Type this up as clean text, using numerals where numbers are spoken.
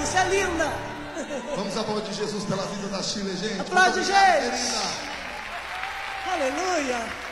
Você é linda. Vamos aplaudir Jesus pela vida da Chile, gente. Aplaude, Muito obrigado, gente. querida. Aleluia.